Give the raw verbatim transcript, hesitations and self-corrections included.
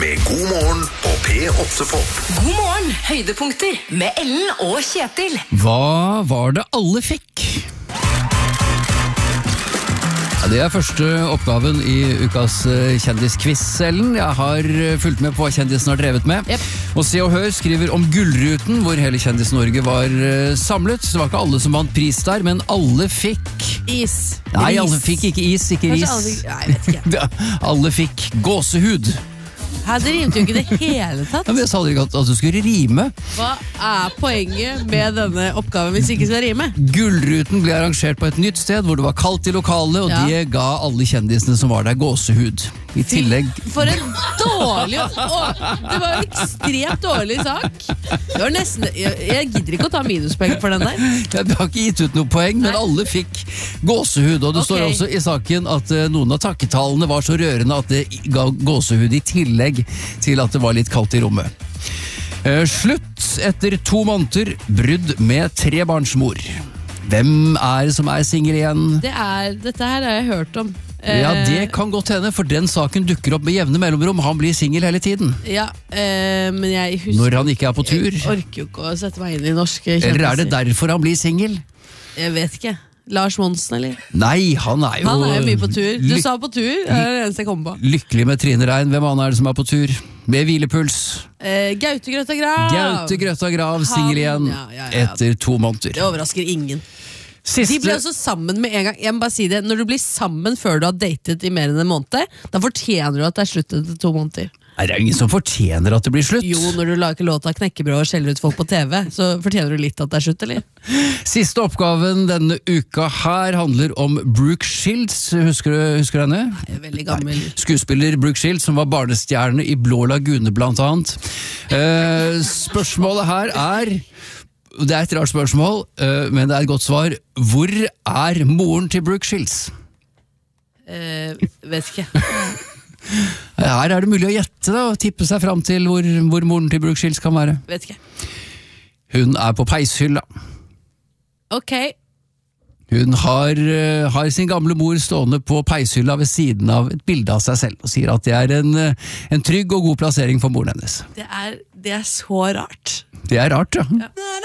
med God morgen på P åtte Pop. God morgen, høydepunkter med Ellen og Kjetil. Hva var det alle fikk? Ja, det er første oppgaven i ukas uh, kjendisquiz, Ellen. Jeg har uh, fulgt med på hva kjendisen har drevet med. Yep. Og Se og Hør skriver om Gullruten, hvor hele Kjendis-Norge var uh, samlet. Det var ikke alle som vant pris der, men alle fikk... Is. Nei, Ris. alle fikk ikke is, ikke Kanskje ris. alle fikk... Nei, jeg vet ikke. Alle fikk gåsehud. Her, det rimte jo ikke det hele tatt. Ja, men jeg sa aldri at du skulle rime. Hva er poenget med denne oppgaven hvis det ikke skal rime? Gullruten ble arrangert på et nytt sted hvor det var kaldt i lokalet, og Ja. det ga alle kjendisene som var der gåsehud. I tillegg... For en dårlig... Å, det var en ekstremt dårlig sak. Det var nesten... Jeg, jeg gidder ikke å ta minuspoeng for den der. Jeg har ikke gitt ut noe poeng, men Nei. alle fikk gåsehud. Og det Ok. står også i saken at eh, noen av takketallene var så rørende at det ga gåsehud i tillegg til at det var litt kaldt i rommet. Eh, slutt etter to måneder, brudd med trebarnsmor. Hvem er det som er singel igjen? Det er, dette her har jeg hørt om. Ja, Eh, det kan godt hende, for den saken dukker opp med jevne mellomrom. Han blir singel hele tiden. Ja, eh, men jeg husker... Når han ikke er på tur. Jeg orker jo ikke å sette meg inn i norske kjendiser. Eller er det derfor han blir singel? Jeg vet ikke. Lars Monsen, eller? Nei, han er jo... Han er jo mye på tur. Du lyk- sa på tur, det er det eneste jeg kommer på. Lykkelig med Trine Rein. Hvem annen er det som er på tur? Med hvilepuls. Eh, Gaute Grøtta Grav. Gaute Grøtta Grav, singel igjen Han- ja, ja, ja. etter to måneder. Det overrasker ingen. Siste... De ble også sammen med en gang. Jeg må bare si det. Når du blir sammen før du har datet i mer enn en måned, da fortjener du at det er slutt etter to måneder. Er det ingen som fortjener at det blir slutt? Jo, når du lager låta Knekkebrød og skjeller ut folk på T V, så fortjener du litt at det er slutt, eller? Siste oppgaven denne uka her handler om Brooke Shields. Husker du, husker du henne? Jeg er veldig gammel. Skuespiller Brooke Shields, som var barnestjerne i Blå Lagune blant annet. Eh, spørsmålet her er... Det er et rart spørsmål, eh, men det er et godt svar. Hvor er moren til Brooke Shields? Eh, vet ikke. Her er det mulig å gjette da, og tippe seg fram til hvor, hvor moren til Brooke Shields kan være. Vet ikke. Hun er på peishylla. Ok. Hun har, eh, har sin gamle mor stående på peishylla ved siden av et bilde av seg selv, og sier at det er en, eh, en trygg og god plassering for moren hennes. Det er, det er så rart. Det er rart, ja.